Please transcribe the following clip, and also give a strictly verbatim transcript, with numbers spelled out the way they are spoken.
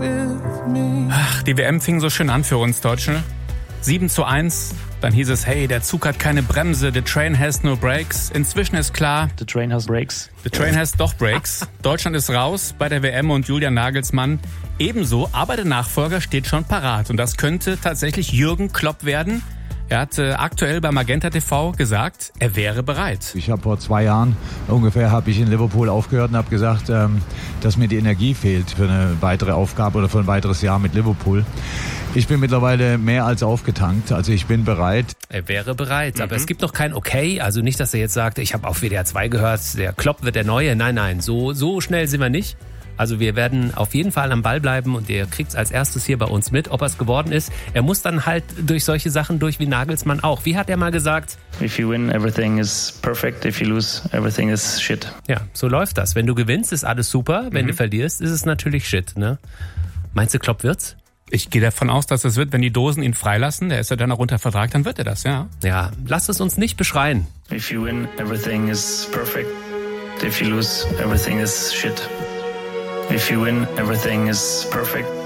Ach, die W M fing so schön an für uns Deutsche. sieben zu eins, dann hieß es, hey, der Zug hat keine Bremse, the train has no brakes. Inzwischen ist klar, the train has brakes. The train has doch brakes. Deutschland ist raus bei der W M und Julian Nagelsmann ebenso, aber der Nachfolger steht schon parat. Und das könnte tatsächlich Jürgen Klopp werden. Er hat äh, aktuell bei Magenta T V gesagt, er wäre bereit. Ich habe vor zwei Jahren ungefähr habe ich in Liverpool aufgehört und habe gesagt, ähm, dass mir die Energie fehlt für eine weitere Aufgabe oder für ein weiteres Jahr mit Liverpool. Ich bin mittlerweile mehr als aufgetankt, also ich bin bereit. Er wäre bereit, Mhm. aber es gibt noch kein Okay, also nicht, dass er jetzt sagt, ich habe auf W D R zwei gehört, der Klopp wird der Neue. Nein, nein, so, so schnell sind wir nicht. Also wir werden auf jeden Fall am Ball bleiben und ihr kriegt es als erstes hier bei uns mit, ob er es geworden ist. Er muss dann halt durch solche Sachen durch wie Nagelsmann auch. Wie hat er mal gesagt? If you win, everything is perfect. If you lose, everything is shit. Ja, so läuft das. Wenn du gewinnst, ist alles super. Wenn Mhm. du verlierst, ist es natürlich shit. Ne? Meinst du, Klopp wird's? Ich gehe davon aus, dass es wird, wenn die Dosen ihn freilassen, der ist ja dann auch unter Vertrag, dann wird er das, ja. Ja, lasst es uns nicht beschreien. If you win, everything is perfect. If you lose, everything is shit. If you win, everything is perfect.